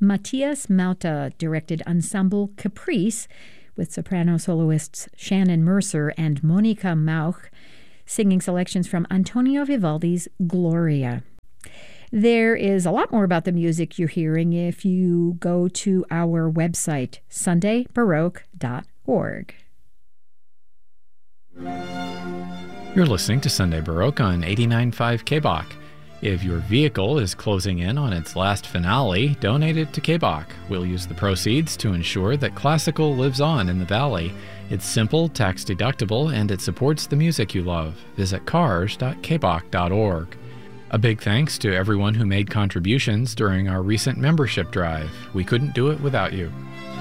Matthias Mauta directed Ensemble Caprice with soprano soloists Shannon Mercer and Monica Mauch, singing selections from Antonio Vivaldi's Gloria. There is a lot more about the music you're hearing if you go to our website, sundaybaroque.org. You're listening to Sunday Baroque on 89.5 KBOC. If your vehicle is closing in on its last finale, donate it to KBOC. We'll use the proceeds to ensure that classical lives on in the Valley. It's simple, tax-deductible, and it supports the music you love. Visit cars.kboc.org. A big thanks to everyone who made contributions during our recent membership drive. We couldn't do it without you.